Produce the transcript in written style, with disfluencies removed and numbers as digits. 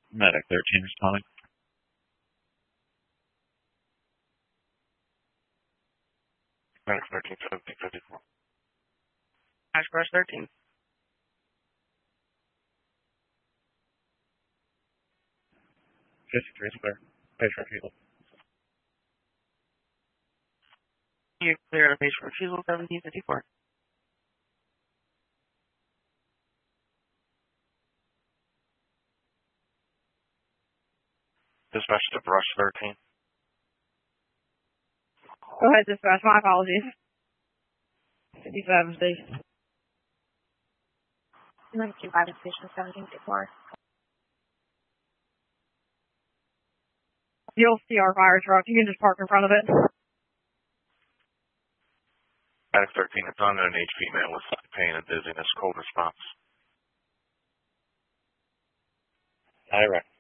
Medic 13 responding. Medic 13, 1754. Ash Brush 13. Three is clear. Patient refusal. You're clear on patient refusal 1754. Dispatch to Brush 13. Go ahead, dispatch. My apologies. 57, please. 25 patient 1754. You'll see our fire truck. You can just park in front of it. Medic 13 is on an H female with pain and dizziness. Cold response. Direct.